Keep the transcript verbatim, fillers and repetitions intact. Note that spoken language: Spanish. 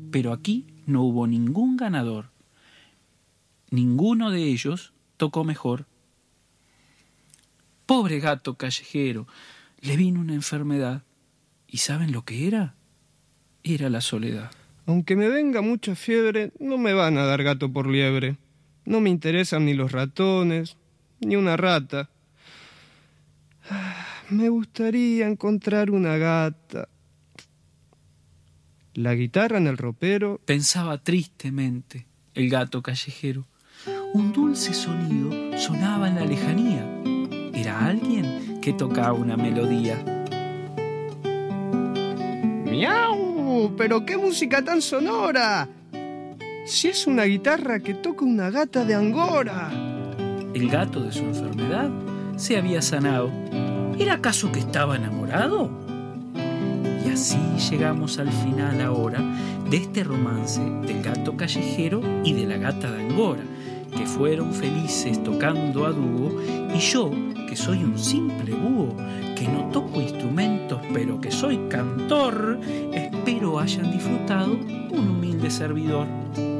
pero aquí no hubo ningún ganador. Ninguno de ellos tocó mejor. Pobre gato callejero, le vino una enfermedad. ¿Y saben lo que era? Era la soledad. Aunque me venga mucha fiebre, no me van a dar gato por liebre. No me interesan ni los ratones, ni una rata. Me gustaría encontrar una gata. La guitarra en el ropero. Pensaba tristemente el gato callejero. Un dulce sonido sonaba en la lejanía. Era alguien que tocaba una melodía. ¡Miau! ¡Pero qué música tan sonora! Si es una guitarra que toca una gata de Angora. El gato de su enfermedad se había sanado. ¿Era acaso que estaba enamorado? Y así llegamos al final ahora de este romance del gato callejero y de la gata de Angora, que fueron felices tocando a dúo, y yo, que soy un simple búho, que no toco instrumentos pero que soy cantor, espero hayan disfrutado un humilde servidor.